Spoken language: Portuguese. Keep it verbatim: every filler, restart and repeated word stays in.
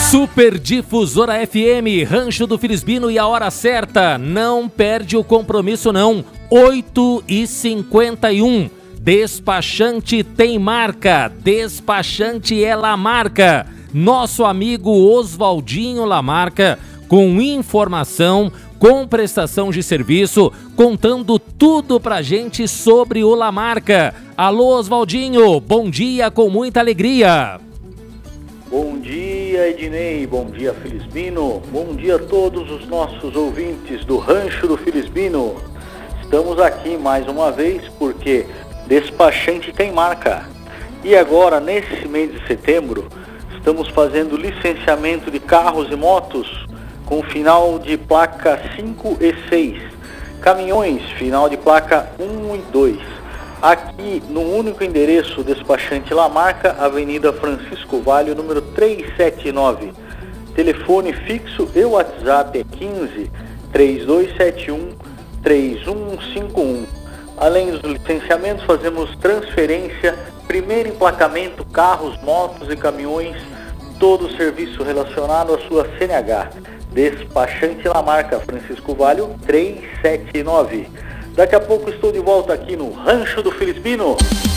Super Difusora F M, Rancho do Filisbino e a hora certa. Não perde o compromisso não. oito e cinquenta e um. Despachante tem marca. Despachante é Lamarca. Nosso amigo Oswaldinho Lamarca, com informação, com prestação de serviço, contando tudo pra gente sobre o Lamarca. Alô, Oswaldinho, bom dia com muita alegria. Bom dia, Ednei, bom dia, Filisbino, bom dia a todos os nossos ouvintes do Rancho do Filisbino. Estamos aqui mais uma vez porque despachante tem marca. E agora, nesse mês de setembro, estamos fazendo licenciamento de carros e motos com final de placa cinco e seis, caminhões final de placa um e dois. Aqui no único endereço, despachante Lamarca, Avenida Francisco Vale, número trezentos e setenta e nove. Telefone fixo e WhatsApp é quinze, três dois sete um, três um cinco um. Além dos licenciamentos, fazemos transferência, primeiro emplacamento, carros, motos e caminhões, todo o serviço relacionado à sua C N H. Despachante Lamarca, Francisco Vale, trezentos e setenta e nove. Daqui a pouco estou de volta aqui no Rancho do Filisbino.